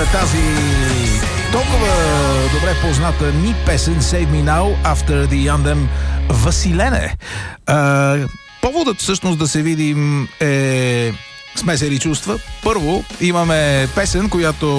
тази толкова добре позната ни песен Save Me Now After the Anthem Василене. Поводът всъщност да се видим е смесени чувства. Първо имаме песен, която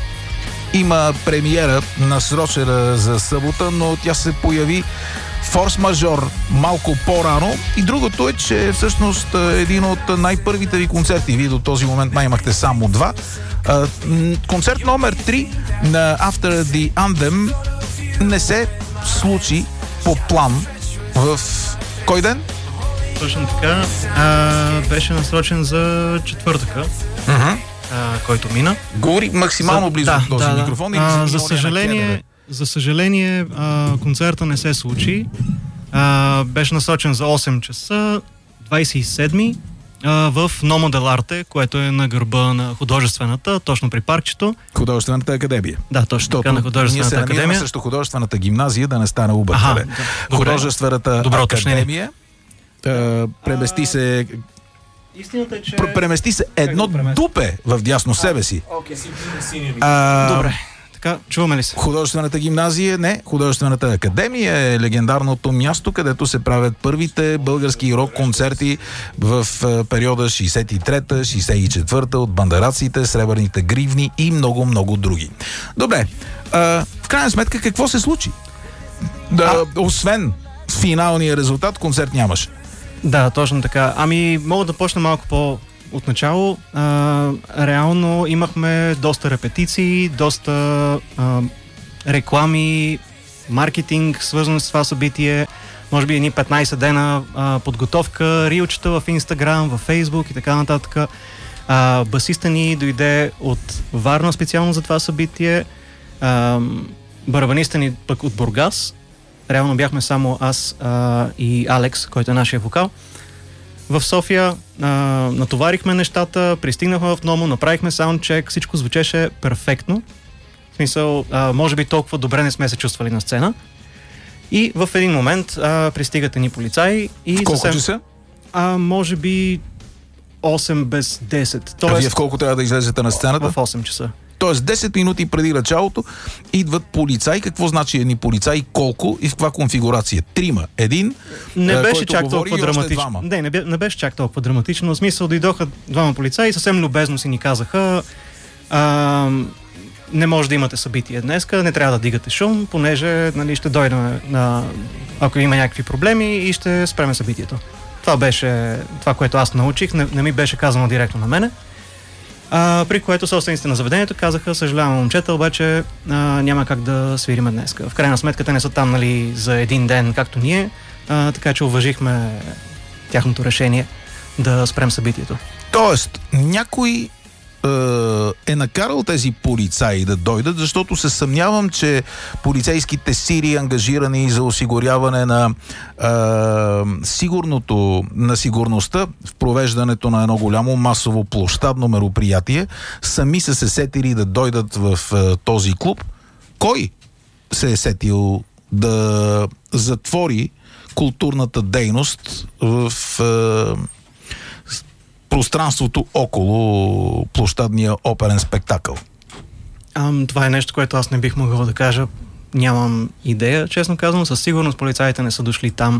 има премиера насрочена за събота, но тя се появи форс-мажор малко по-рано. И другото е, че всъщност един от най-първите ви концерти, вие до този момент имахте само два. Концерт номер 3 на After the Anthem не се случи по план в кой ден? Точно така. Беше насрочен за четвъртъка, който мина. Говори максимално близо до този микрофон. За съжаление, концерта не се случи. Беше насрочен за 8 часа, 27-ми, в Номо дел Арте, което е на гърба на художествената, точно при паркчето. Художествената академия. Да, точно така, на художествената академия. Ние се намираме срещу художествената гимназия, да не стане объркване. Художествената академия премести се... Истината е, че... Премести се едно дупе в дясно себе си. Добре. Така, чуваме ли се? Художествената гимназия, не. Художествената академия е легендарното място, където се правят първите български рок-концерти в периода 63-та, 64-та, от бандараците, сребърните гривни и много други. Добре, в крайна сметка какво се случи? Освен финалния резултат, концерт нямаше. Да, точно така. Мога да почна малко отначало. Реално имахме доста репетиции, доста реклами, маркетинг, свързан с това събитие. Може би едни 15 дена подготовка, рилчета в Инстаграм, в Фейсбук и така нататък. Басиста ни дойде от Варна специално за това събитие. Барабаниста ни пък от Бургас. Реално бяхме само аз и Алекс, който е нашия вокал. В София натоварихме нещата, пристигнахме в Номо, направихме саундчек, всичко звучеше перфектно. В смисъл, може би толкова добре не сме се чувствали на сцена. И в един момент пристигат едни полицаи и... В колко часа? Може би 8 без 10. Тоест, вие в колко трябва да излезете на сцената? В 8 часа. Тоест 10 минути преди началото идват полицаи. Какво значи едни полицаи? Колко и в каква конфигурация? Трима. Един, не беше чак толкова драматично. Не беше чак толкова драматично. В смисъл, дойдоха двама полицаи и съвсем любезно си ни казаха: не може да имате събитие днеска, не трябва да дигате шум, понеже ще дойдем ако има някакви проблеми и ще спреме събитието. Това беше това, което аз научих. Не ми беше казано директно на мене. При което собствениците на заведението казаха: съжалявам, момчета, обаче няма как да свириме днеска. В крайна сметка те не са там за един ден, както ние, така че уважихме тяхното решение да спрем събитието. Тоест, някой е накарал тези полицаи да дойдат, защото се съмнявам, че полицейските сили, ангажирани за осигуряване на сигурността в провеждането на едно голямо масово площадно мероприятие, сами са се сетили да дойдат в този клуб. Кой се е сетил да затвори културната дейност в пространството около площадния оперен спектакъл? Това е нещо, което аз не бих могъл да кажа. Нямам идея, честно казвам. Със сигурност полицаите не са дошли там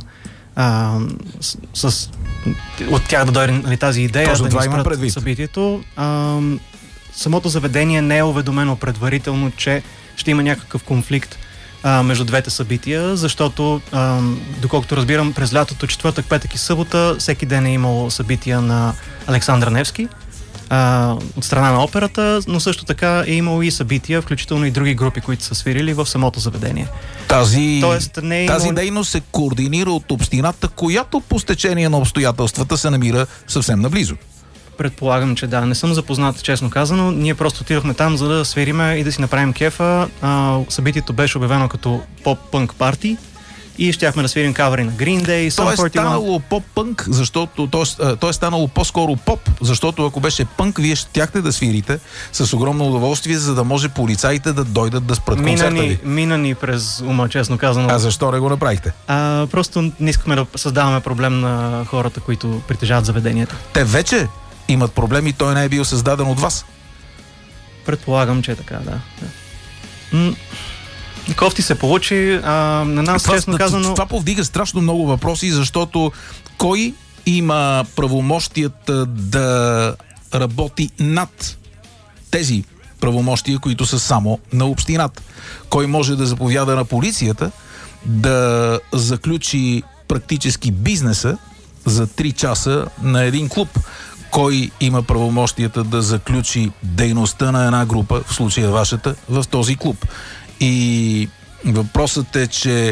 от тях да дойде тази идея да ни спрат събитието. Самото заведение не е уведомено предварително, че ще има някакъв конфликт между двете събития, защото, доколкото разбирам, през лятото, четвъртък, петък и събота, всеки ден е имало събития на Александър Невски от страна на операта, но също така е имало и събития, включително и други групи, които са свирили в самото заведение. Тази дейност се координира от общината, която по стечение на обстоятелствата се намира съвсем наблизо. Предполагам, че да. Не съм запознат, честно казано. Ние просто отидохме там, за да свириме и да си направим кефа. Събитието беше обявено като поп-пънк парти и щяхме да свирим кавери на Green Day, Sum 41. То е станало поп-пънк, защото то е станало по-скоро поп, защото ако беше пънк, вие щяхте да свирите с огромно удоволствие, за да може полицаите да дойдат да спрат концерта ви. Мина ни през ума, честно казано. А защо не го направихте? Просто не искахме да създаваме проблем на хората, които притежават заведението. Те вече имат проблеми, той не е бил създаден от вас. Предполагам, че е така, да. Кофти се получи. На нас, честно казано... Това повдига страшно много въпроси, защото кой има правомощията да работи над тези правомощия, които са само на общината? Кой може да заповяда на полицията да заключи практически бизнеса за 3 часа на един клуб? Кой има правомощията да заключи дейността на една група, в случая вашата, в този клуб? И въпросът е, че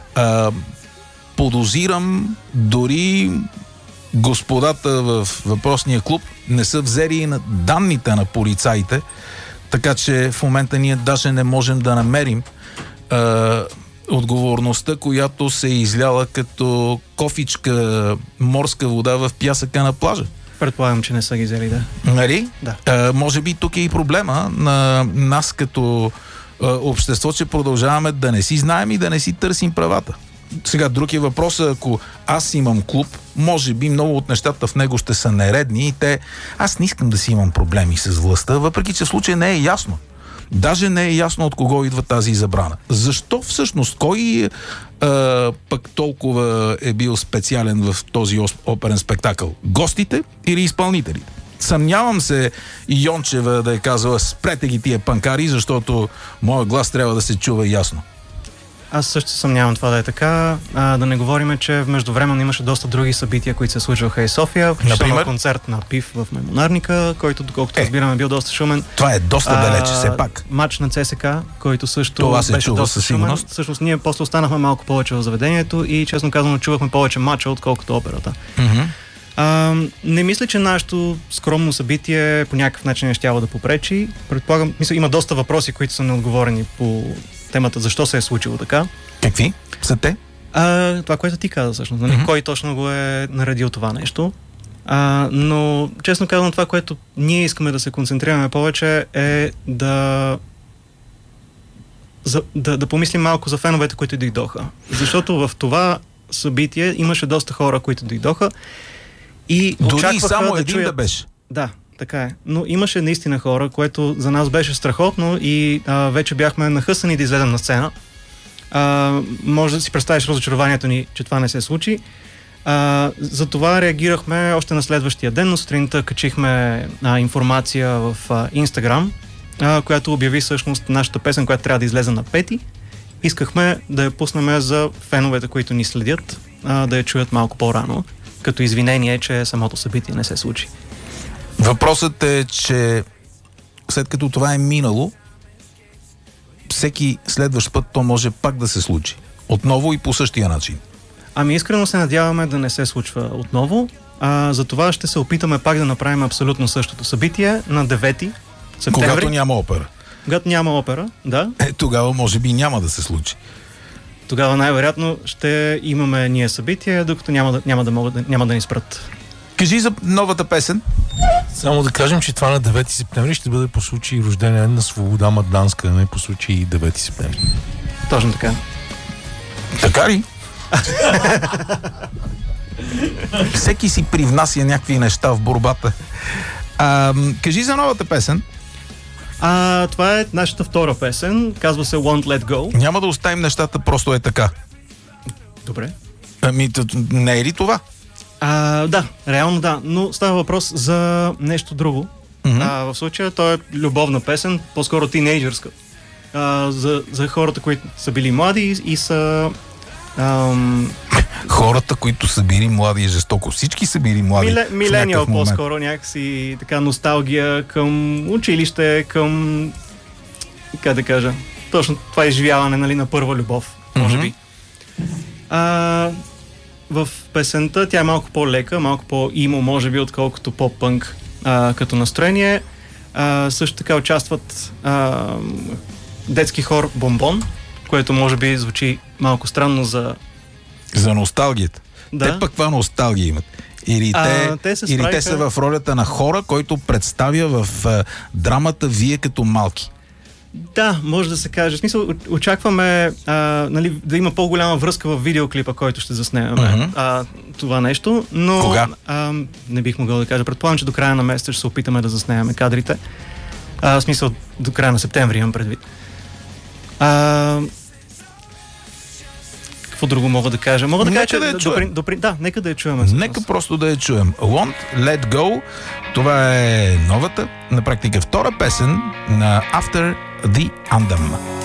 подозирам дори господата в въпросния клуб не са взели и на данните на полицаите, така че в момента ние даже не можем да намерим отговорността, която се е изляла като кофичка морска вода в пясъка на плажа. Предполагам, че не са ги взели, да. Нали? Да. Може би тук е и проблема на нас като общество, че продължаваме да не си знаем и да не си търсим правата. Сега, друг е въпросът, ако аз имам клуб, може би много от нещата в него ще са нередни и аз не искам да си имам проблеми с властта, въпреки че в случай не е ясно. Даже не е ясно от кого идва тази забрана. Защо всъщност? Кой пък толкова е бил специален в този оперен спектакъл? Гостите или изпълнителите? Съмнявам се Йончева да е казала: спрете ги тия панкари, защото моят глас трябва да се чува ясно. Аз също се съмнявам това да е така. Да не говорим, че междувременно имаше доста други събития, които се случваха и София. Например? Концерт на ПИФ в Мемонарника, който, доколкото разбираме, бил доста шумен. Това е доста далече, все пак. Мач на ЦСК, който също това се беше чува доста със сигурност. шумен. Всъщност ние после останахме малко повече в заведението и, честно казано, чувахме повече мача, отколкото операта. Не мисля, че нашето скромно събитие по някакъв начин е щяло да попречи. Предполагам, има доста въпроси, които са неотговорени по темата защо се е случило така. Какви са те? Това, което ти каза всъщност. Нали? Кой точно го е наредил това нещо. Но, честно казвам, това, което ние искаме да се концентрираме повече е да помислим малко за феновете, които дойдоха. Защото в това събитие имаше доста хора, които дойдоха и дори само да един чуят... да беше. Да, така е. Но имаше наистина хора, което за нас беше страхотно и вече бяхме нахъсани да излезем на сцена. Може да си представиш разочарованието ни, че това не се случи. Затова реагирахме още на следващия ден, но сутринта качихме информация в Instagram, която обяви всъщност нашата песен, която трябва да излезе на 5. Искахме да я пуснем за феновете, които ни следят, да я чуят малко по-рано, като извинение, че самото събитие не се случи. Въпросът е, че след като това е минало, всеки следващ път то може пак да се случи. Отново и по същия начин. Искрено се надяваме да не се случва отново. Затова ще се опитаме пак да направим абсолютно същото събитие на 9 септември. Когато няма опера. Когато няма опера, да. Тогава може би няма да се случи. Тогава най-вероятно ще имаме ние събитие, докато няма да ни спрат. Кажи за новата песен. Само да кажем, че това на 9 септември ще бъде по случай рождения на Свобода Маданска, не по случай 9 септември. Точно така. Така ли? Всеки си привнася някакви неща в борбата. Кажи за новата песен. Това е нашата втора песен. Казва се Won't Let Go. Няма да оставим нещата просто е така. Добре. Не е ли това? Да, реално да, но става въпрос за нещо друго. В случая то е любовна песен, по-скоро тинейджърска. За хората, които са били млади и са... Хората, които са били млади и жестоко. Всички са били млади. Милениал по-скоро, някакси така носталгия към училище, към... Как да кажа? Точно това изживяване, нали, на първа любов, може би. В песента тя е малко по-лека, малко по-имо, може би, отколкото по-пънк като настроение. Също така участват детски хор Бомбон, което може би звучи малко странно за носталгията. Да. Те пък каква носталгия имат? Или те са в ролята на хора, който представя в драмата Вие като малки. Да, може да се каже. В смисъл, очакваме нали, да има по-голяма връзка в видеоклипа, който ще заснемаме това нещо, но... Кога? Не бих могъл да кажа. Предполагам, че до края на месеца ще се опитаме да заснемаме кадрите. В смисъл, до края на септември имам предвид. Какво друго мога да кажа? Мога да кажа, че нека да я чуем. Нека просто да я чуем. Won't Let Go. Това е новата, на практика втора песен на After the Anthem.